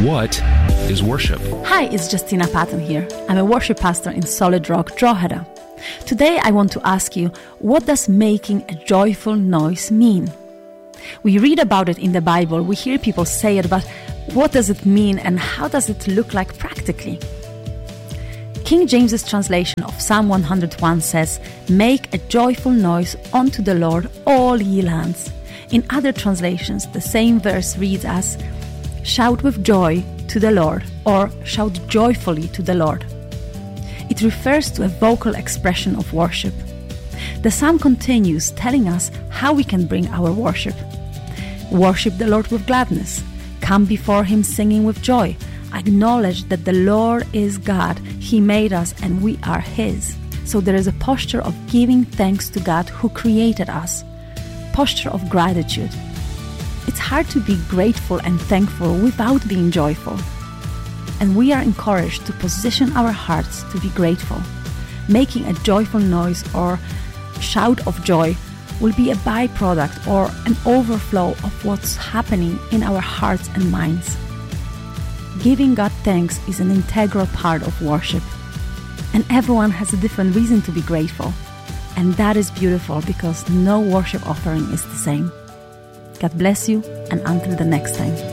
What is worship? Hi, it's Justina Patton here. I'm a worship pastor in Solid Rock, Drogheda. Today I want to ask you, what does making a joyful noise mean? We read about it in the Bible, we hear people say it, but what does it mean and how does it look like practically? King James's translation of Psalm 101 says, "Make a joyful noise unto the Lord, all ye lands." In other translations, the same verse reads as, "Shout with joy to the Lord," or "shout joyfully to the Lord." It refers to a vocal expression of worship. The psalm continues telling us how we can bring our worship. Worship the Lord with gladness. Come before Him singing with joy. Acknowledge that the Lord is God. He made us and we are His. So there is a posture of giving thanks to God who created us. Posture of gratitude. It's hard to be grateful and thankful without being joyful. And we are encouraged to position our hearts to be grateful. Making a joyful noise or shout of joy will be a byproduct or an overflow of what's happening in our hearts and minds. Giving God thanks is an integral part of worship. And everyone has a different reason to be grateful. And that is beautiful because no worship offering is the same. God bless you, and until the next time.